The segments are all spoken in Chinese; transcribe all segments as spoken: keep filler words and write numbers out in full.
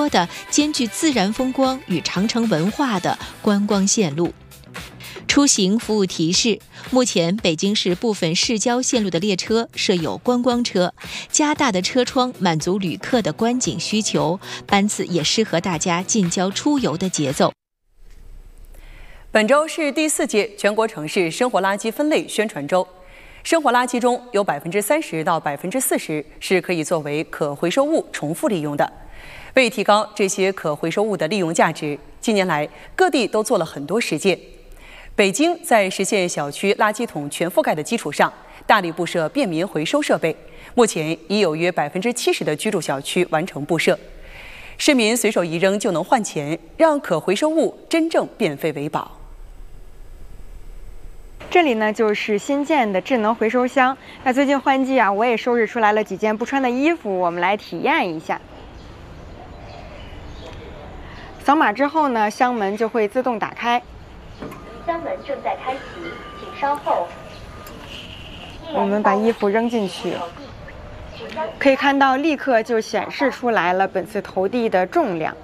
多的兼具自然风光与长城文化的观光线路。出行服务提示：目前北京市部分市郊线路的列车设有观光车，加大的车窗满足旅客的观景需求，班次也适合大家近郊出游的节奏。 本周是第四届全国城市生活垃圾分类宣传周，生活垃圾中有百分之三十到百分之四十是可以作为可回收物重复利用的。为提高这些可回收物的利用价值，近年来各地都做了很多实践。北京在实现小区垃圾桶全覆盖的基础上，大力布设便民回收设备，目前已有约百分之七十的居住小区完成布设。市民随手一扔就能换钱，让可回收物真正变废为宝。 这里呢就是新建的智能回收箱。那最近换季啊，我也收拾出来了几件不穿的衣服，我们来体验一下。扫码之后呢，箱门就会自动打开。 箱门正在开启，请稍后。 我们把衣服扔进去，可以看到立刻就显示出来了本次投递的重量。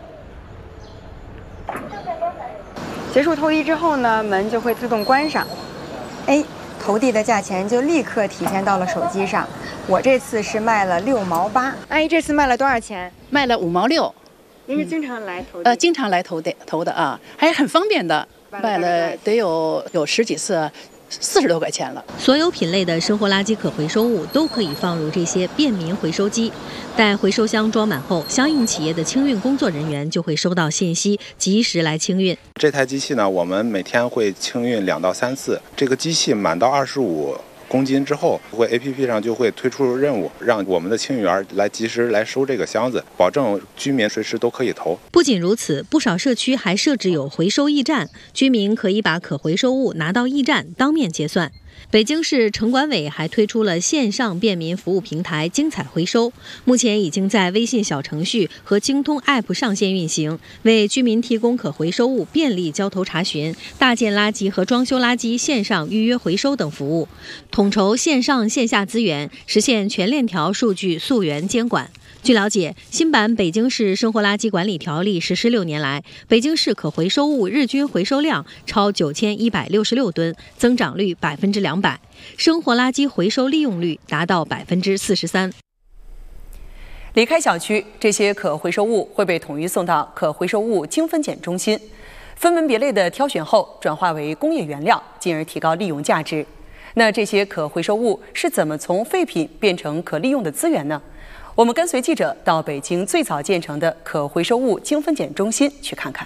结束投递之后呢，门就会自动关上。哎，投递的价钱就立刻体现到了手机上。我这次是卖了六毛八。阿姨这次卖了多少钱？ 卖了五毛六。 您是经常来投递？ 呃，经常来投的投的啊，还很方便的。卖了得有有十几次，四十多块钱了。 所有品类的生活垃圾可回收物都可以放入这些便民回收机，待回收箱装满后，相应企业的清运工作人员就会收到信息，及时来清运。 这台机器呢，我们每天会清运两到三次。这个机器满到二十五公斤之后，会 A P P 上就会推出任务，让我们的清运员来及时来收这个箱子，保证居民随时都可以投。 不仅如此，不少社区还设置有回收驿站，居民可以把可回收物拿到驿站当面结算。北京市城管委还推出了线上便民服务平台精彩回收，目前已经在微信小程序和京通 A P P 上线运行，为居民提供可回收物便利交投查询、大件垃圾和装修垃圾线上预约回收等服务，统筹线上线下资源，实现全链条数据溯源监管。据了解，新版《北京市生活垃圾管理条例》实施六年来，北京市可回收物日均回收量超九千一百六十六吨，增长率百分之两百，生活垃圾回收利用率达到百分之四十三。 离开小区，这些可回收物会被统一送到可回收物精分拣中心，分门别类的挑选后转化为工业原料，进而提高利用价值。那这些可回收物是怎么从废品变成可利用的资源呢？我们跟随记者到北京最早建成的可回收物精分拣中心去看看。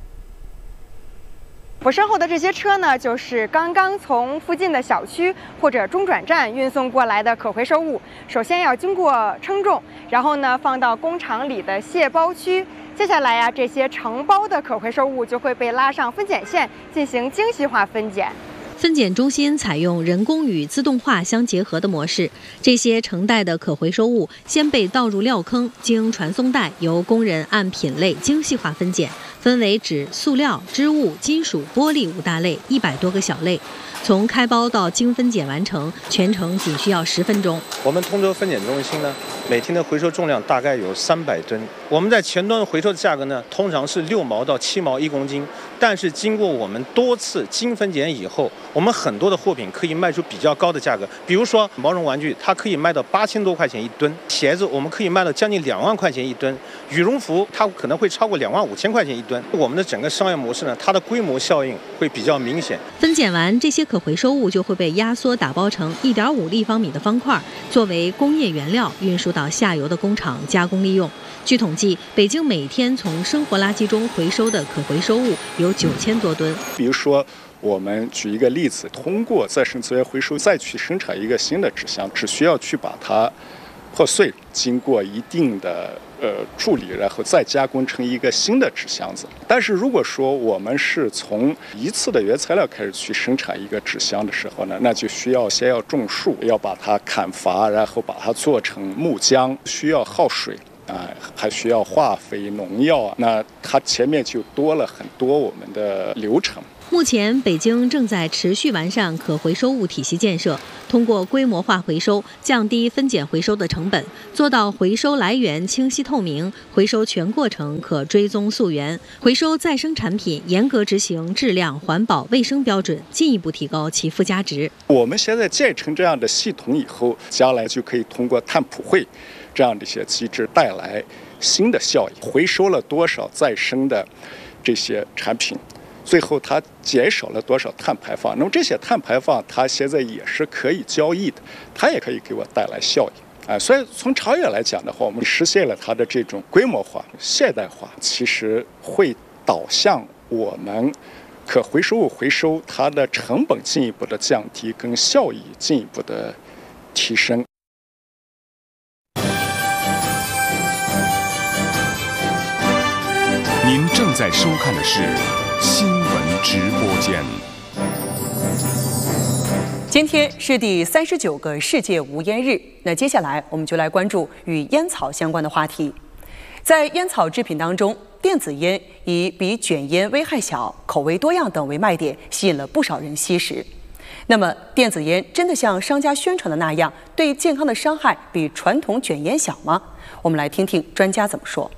我身后的这些车呢，就是刚刚从附近的小区或者中转站运送过来的可回收物。首先要经过称重，然后呢放到工厂里的卸包区。接下来呀，这些成包的可回收物就会被拉上分拣线，进行精细化分拣。 分拣中心采用人工与自动化相结合的模式，这些成袋的可回收物先被倒入料坑，经传送带由工人按品类精细化分拣，分为纸、塑料、织物、金属、玻璃五大类，一百多个小类。从开包到精分拣完成，全程仅需要十分钟。 我们通州分拣中心呢，每天的回收重量大概有三百吨。我们在前端回收的价格呢，通常是六毛到七毛一公斤，但是经过我们多次精分拣以后，我们很多的货品可以卖出比较高的价格。比如说毛绒玩具，它可以卖到八千多块钱一吨；鞋子我们可以卖到将近两万块钱一吨；羽绒服它可能会超过两万五千块钱一吨。我们的整个商业模式呢，它的规模效应会比较明显。 分拣完这些可回收物就会被压缩打包成一点五立方米的方块，作为工业原料运输到下游的工厂加工利用。据统计，北京每天从生活垃圾中回收的可回收物有九千多吨。 比如说，我们举一个例子，通过再生资源回收再去生产一个新的纸箱，只需要去把它破碎，经过一定的呃处理，然后再加工成一个新的纸箱子。但是如果说我们是从一次的原材料开始去生产一个纸箱的时候呢，那就需要先要种树，要把它砍伐，然后把它做成木浆，需要耗水。 啊，还需要化肥、农药啊，那它前面就多了很多我们的流程。 目前，北京正在持续完善可回收物体系建设，通过规模化回收，降低分拣回收的成本，做到回收来源清晰透明，回收全过程可追踪溯源，回收再生产品严格执行质量、环保、卫生标准，进一步提高其附加值。 我们现在建成这样的系统以后，将来就可以通过碳普惠这样的一些机制带来新的效益。回收了多少再生的这些产品，最后它减少了多少碳排放？那么这些碳排放，它现在也是可以交易的，它也可以给我带来效益啊。所以从长远来讲的话，我们实现了它的这种规模化、现代化，其实会导向我们可回收物回收它的成本进一步的降低，跟效益进一步的提升。 您正在收看的是新闻直播间。 今天是第三十九个世界无烟日，那接下来我们就来关注与烟草相关的话题。在烟草制品当中，电子烟以比卷烟危害小、口味多样等为卖点，吸引了不少人吸食。那么，电子烟真的像商家宣传的那样，对健康的伤害比传统卷烟小吗？我们来听听专家怎么说。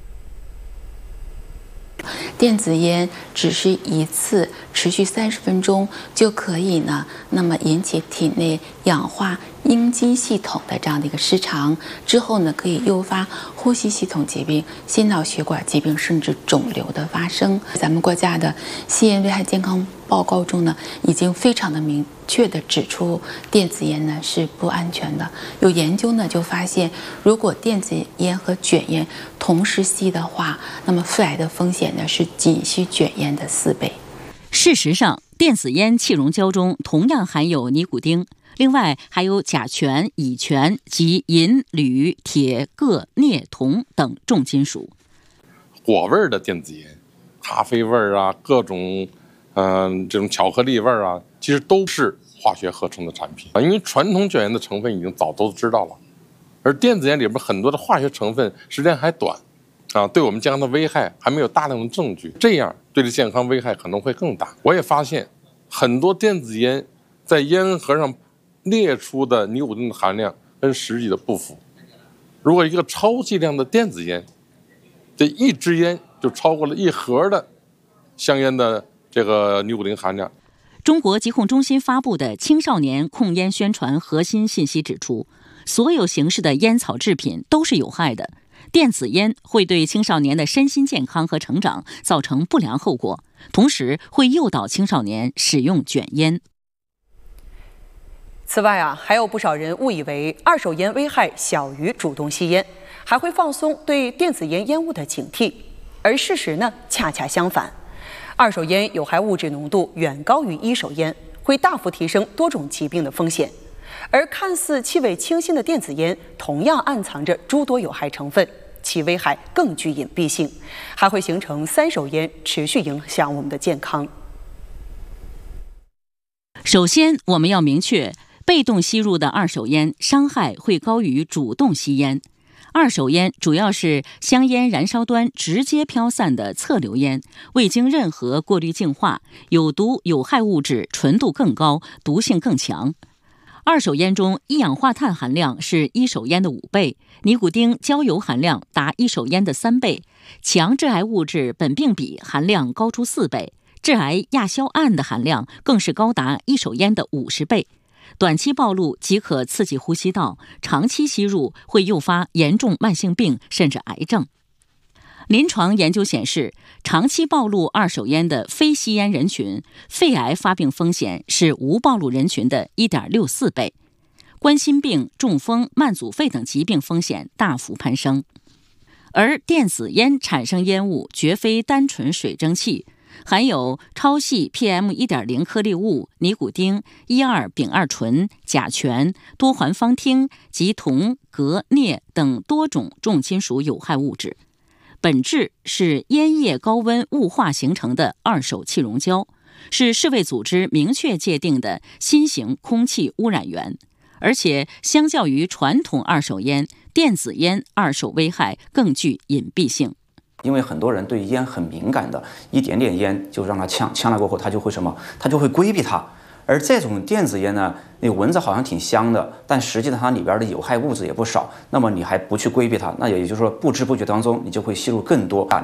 电子烟只是一次持续三十分钟就可以呢，那么引起体内氧化应激系统的这样的一个失常，之后呢，可以诱发呼吸系统疾病、心脑血管疾病，甚至肿瘤的发生。咱们国家的吸烟危害健康报告中呢，已经非常的明确的指出，电子烟呢是不安全的。有研究呢就发现，如果电子烟和卷烟同时吸的话，那么肺癌的风险呢是仅需卷烟的四倍。 事实上，电子烟气溶胶中同样含有尼古丁。另外还有甲醛、乙醛及银、铝、铁、铬、镍、铜等重金属。 果味的电子烟，咖啡味啊，各种嗯、呃、这种巧克力味啊，其实都是化学合成的产品啊。因为传统卷烟的成分已经早都知道了，而电子烟里边很多的化学成分时间还短啊，对我们健康的危害还没有大量的证据，这样对这健康危害可能会更大。我也发现很多电子烟在烟盒上列出的尼古丁的含量跟实际的不符。如果一个超剂量的电子烟，这一支烟就超过了一盒的香烟的这个尼古丁含量。 中国疾控中心发布的青少年控烟宣传核心信息指出，所有形式的烟草制品都是有害的，电子烟会对青少年的身心健康和成长造成不良后果，同时会诱导青少年使用卷烟。 此外啊，还有不少人误以为二手烟危害小于主动吸烟，还会放松对电子烟烟雾的警惕。而事实呢，恰恰相反，二手烟有害物质浓度远高于一手烟，会大幅提升多种疾病的风险。而看似气味清新的电子烟，同样暗藏着诸多有害成分，其危害更具隐蔽性，还会形成三手烟，持续影响我们的健康。 首先，我们要明确，被动吸入的二手烟伤害会高于主动吸烟。二手烟主要是香烟燃烧端直接飘散的侧流烟，未经任何过滤净化，有毒有害物质纯度更高，毒性更强。二手烟中一氧化碳含量是一手烟的五倍，尼古丁焦油含量达一手烟的三倍，强致癌物质苯并芘含量高出四倍，致癌亚硝胺的含量更是高达一手烟的五十倍。短期暴露即可刺激呼吸道，长期吸入会诱发严重慢性病甚至癌症。临床研究显示，长期暴露二手烟的非吸烟人群，肺癌发病风险是无暴露人群的 一点六四倍，冠心病、中风、慢阻肺等疾病风险大幅攀升。而电子烟产生烟雾绝非单纯水蒸气，含有超细 P M 一点零 颗粒物、尼古丁、一二丙二醇、甲醛、多环芳烃及铜、镉、镍等多种重金属有害物质，本质是烟叶高温雾化形成的二手气溶胶，是世卫组织明确界定的新型空气污染源。 而且相较于传统二手烟，电子烟二手危害更具隐蔽性。 因为很多人对烟很敏感的，一点点烟就让他呛，呛了过后他就会什么，他就会规避它。而这种电子烟呢，那闻着好像挺香的，但实际上它里边的有害物质也不少。那么你还不去规避它，那也就是说不知不觉当中你就会吸入更多大量。